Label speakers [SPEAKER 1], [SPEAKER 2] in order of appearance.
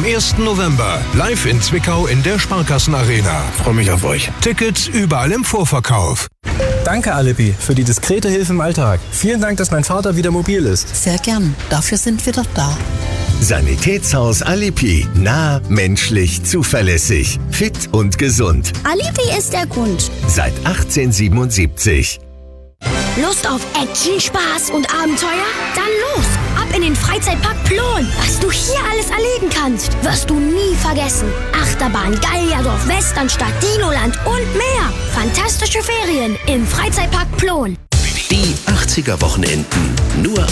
[SPEAKER 1] am 1. November. Live in Zwickau in der Sparkassenarena.
[SPEAKER 2] Freue mich auf euch.
[SPEAKER 1] Tickets überall im Vorverkauf.
[SPEAKER 2] Danke, Aleppi, für die diskrete Hilfe im Alltag. Vielen Dank, dass mein Vater wieder mobil ist.
[SPEAKER 3] Sehr gern. Dafür sind wir doch da.
[SPEAKER 4] Sanitätshaus Aleppi. Nah, menschlich, zuverlässig, fit und gesund.
[SPEAKER 5] Aleppi ist der Grund.
[SPEAKER 4] Seit 1877.
[SPEAKER 5] Lust auf Action, Spaß und Abenteuer? Dann los! Ab in den Freizeitpark Plon. Was du hier alles erleben kannst, wirst du nie vergessen. Achterbahn, Gallierdorf, Westernstadt, Dinoland und mehr. Fantastische Ferien im Freizeitpark Plon.
[SPEAKER 6] Die 80er Wochenenden. Nur